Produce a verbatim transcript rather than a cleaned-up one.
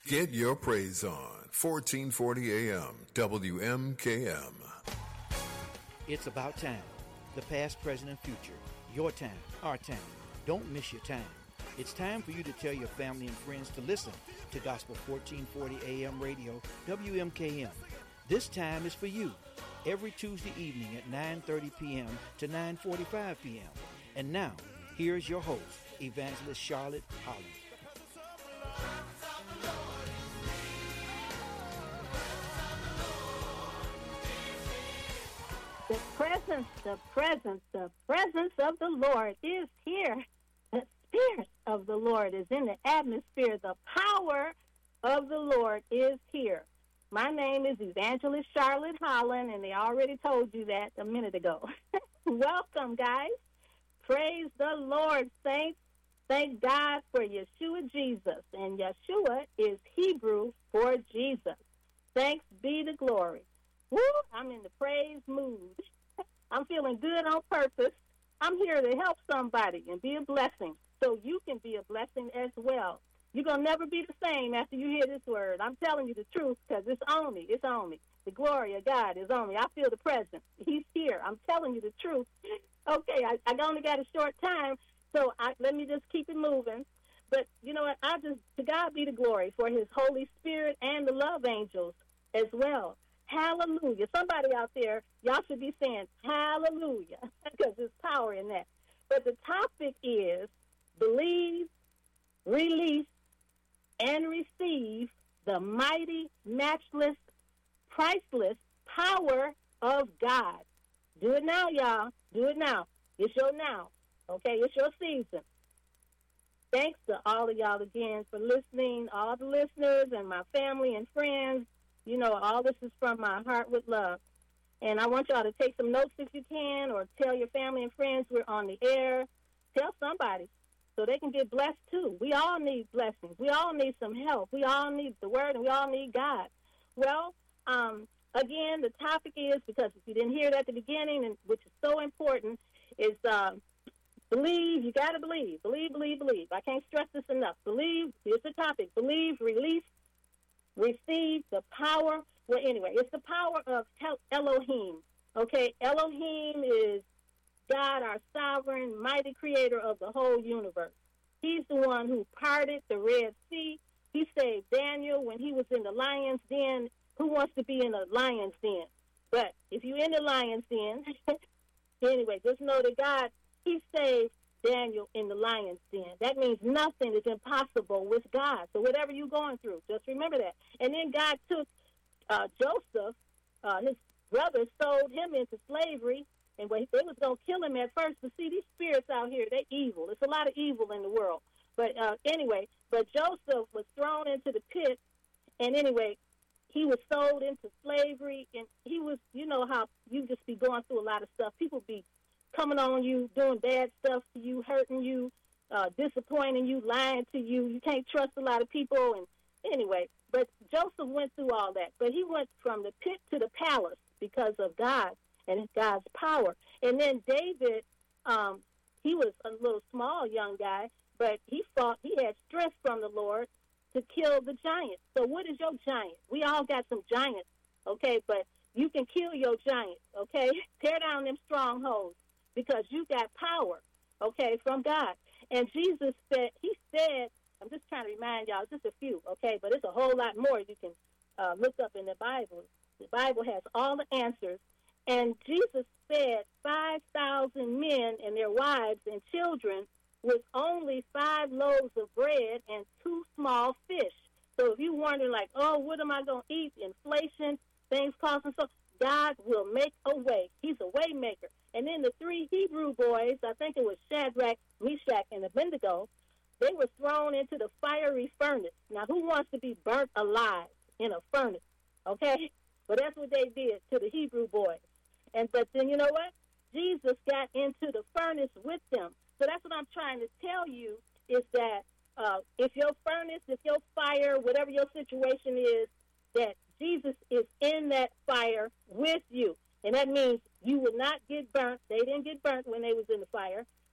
Get your praise on. fourteen forty A M W M K M. It's about time. The past, present, and future. Your time, our time. Don't miss your time. It's time for you to tell your family and friends to listen to Gospel fourteen forty A M Radio, W M K M. This time is for you. Every Tuesday evening at nine thirty p.m. to nine forty-five p.m. And now, here's your host, Evangelist Charlotte Holland. The presence, the presence, the presence of the Lord is here. The Spirit of the Lord is in the atmosphere. The power of the Lord is here. My name is Evangelist Charlotte Holland, and they already told you that a minute ago. Welcome, guys. Praise the Lord, saints. Thank God for Yeshua Jesus. And Yeshua is Hebrew for Jesus. Thanks be to glory. Woo, I'm in the praise mood. I'm feeling good on purpose. I'm here to help somebody and be a blessing so you can be a blessing as well. You're going to never be the same after you hear this word. I'm telling you the truth because it's on me. It's on me. The glory of God is on me. I feel the presence. He's here. I'm telling you the truth. Okay, I, I only got a short time, so I, let me just keep it moving. But you know what? I just, to God be the glory for his Holy Spirit and the love angels as well. Hallelujah. Somebody out there, y'all should be saying hallelujah because there's power in that. But the topic is believe, release, and receive the mighty, matchless, priceless power of God. Do it now, y'all. Do it now. It's your now. Okay, it's your season. Thanks to all of y'all again for listening, all the listeners and my family and friends. You know, all this is from my heart with love. And I want y'all to take some notes if you can, or tell your family and friends we're on the air. Tell somebody so they can get blessed too. We all need blessings. We all need some help. We all need the word, and we all need God. Well, um, again, the topic is, because if you didn't hear it at the beginning, and which is so important, is uh, believe. You got to believe. Believe, believe, believe. I can't stress this enough. Believe. Here's the topic. Believe, release, receive the power. Well, anyway, it's the power of Elohim. Okay, Elohim is God, our sovereign, mighty creator of the whole universe. He's the one who parted the Red Sea. He saved Daniel when he was in the lion's den. Who wants to be in a lion's den? But if you're in the lion's den, anyway, just know that God, he saved Daniel in the lion's den. That means nothing is impossible with God. So whatever you're going through, just remember that. And then God took uh, Joseph, uh, his brothers sold him into slavery, and they was going to kill him at first. But see, these spirits out here, they're evil. There's a lot of evil in the world. But uh, anyway, but Joseph was thrown into the pit, and anyway, he was sold into slavery, and he was, you know how you just be going through a lot of stuff. People be coming on you, doing bad stuff to you, hurting you, uh, disappointing you, lying to you. You can't trust a lot of people. And anyway, but Joseph went through all that. But he went from the pit to the palace because of God and God's power. And then David, um, he was a little small young guy, but he fought. He had strength from the Lord to kill the giant. So what is your giant? We all got some giants, okay? But you can kill your giant, okay? Tear down them strongholds, because you got power, okay, from God. And Jesus said, he said, I'm just trying to remind y'all, just a few, okay, but it's a whole lot more you can uh, look up in the Bible. The Bible has all the answers. And Jesus fed five thousand men and their wives and children with only five loaves of bread and two small fish. So if you're wondering, like, oh, what am I going to eat? Inflation, things costing so, God will make a way. He's a way maker. And then the three Hebrew boys, I think it was Shadrach, Meshach, and Abednego, they were thrown into the fiery furnace. Now, who wants to be burnt alive in a furnace? Okay? But that's what they did to the Hebrew boys. And but then, you know what? Jesus got into the furnace with them. So that's what I'm trying to tell you, is that uh, if your furnace, if your fire, whatever your situation is, that Jesus is in that fire with you. And that means